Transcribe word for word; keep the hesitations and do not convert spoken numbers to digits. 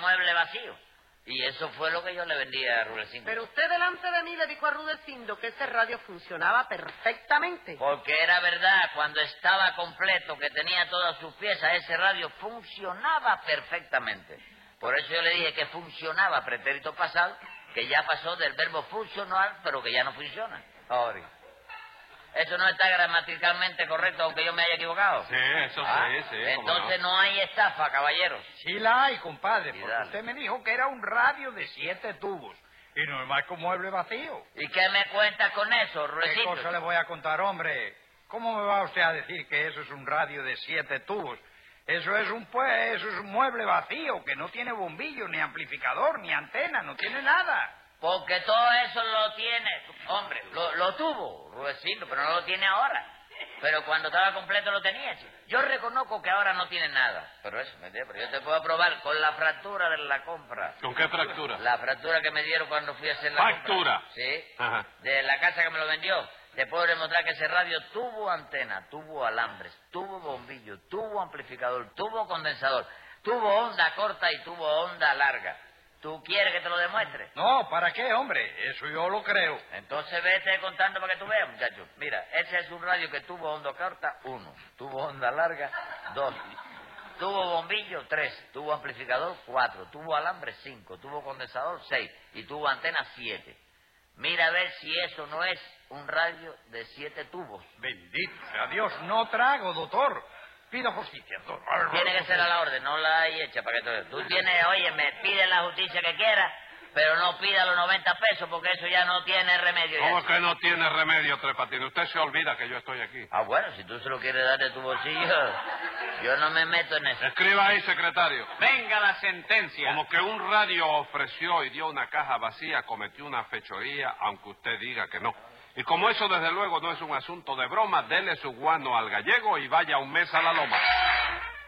mueble vacío. Y eso fue lo que yo le vendí a Rudecindo. Pero usted delante de mí le dijo a Rudecindo que ese radio funcionaba perfectamente. Porque era verdad, cuando estaba completo, que tenía todas sus piezas, ese radio funcionaba perfectamente. Por eso yo le dije que funcionaba, pretérito pasado, que ya pasó del verbo funcionar, pero que ya no funciona. Ahora, ¿eso no está gramaticalmente correcto, aunque yo me haya equivocado? Sí, eso Ah, sí, sí. Entonces no. no hay estafa, caballeros. Sí la hay, compadre, Sí, porque dale. usted me dijo que era un radio de siete tubos. Y no es más que un mueble vacío. ¿Y qué me cuentas con eso, ¿Qué Ruecito? cosa le voy a contar, hombre? ¿Cómo me va usted a decir que eso es un radio de siete tubos? Eso es un pues, eso es un mueble vacío, que no tiene bombillo, ni amplificador, ni antena, no tiene nada. Porque todo eso lo tiene, hombre, lo, lo tuvo, Rudecindo, pero no lo tiene ahora. Pero cuando estaba completo lo tenía, chico. Yo reconozco que ahora no tiene nada, pero eso, ¿me entiendes? Pero yo te puedo probar con la fractura de la compra. ¿Con qué fractura? La fractura que me dieron cuando fui a hacer la ¿Factura? compra. Sí, Ajá. de la casa que me lo vendió. Te puedo demostrar que ese radio tuvo antena, tuvo alambres, tuvo bombillo, tuvo amplificador, tuvo condensador, tuvo onda corta y tuvo onda larga. ¿Tú quieres que te lo demuestre? No, ¿para qué, hombre? Eso yo lo creo. Entonces vete contando para que tú veas, muchacho. Mira, ese es un radio que tuvo onda corta, uno. Tuvo onda larga, dos. Tuvo bombillo, tres. Tuvo amplificador, cuatro. Tuvo alambre, cinco. Tuvo condensador, seis. Y tuvo antena, siete. Mira a ver si eso no es un radio de siete tubos. Bendito sea Dios, no trago, doctor. Pido justicia, doctor. Tiene que ser a la orden, no la hay hecha para que tú... Tú tienes, oye, me pide la justicia que quiera, pero no pida los noventa pesos porque eso ya no tiene remedio. ya. ¿Cómo que no tiene remedio, Tres Patines? Usted se olvida que yo estoy aquí. Ah, bueno, si tú se lo quieres dar de tu bolsillo, yo no me meto en eso. Escriba ahí, secretario. Venga la sentencia. Como que un radio ofreció y dio una caja vacía, cometió una fechoría, aunque usted diga que no. Y como eso, desde luego, no es un asunto de broma, dele su guano al gallego y vaya un mes a la loma.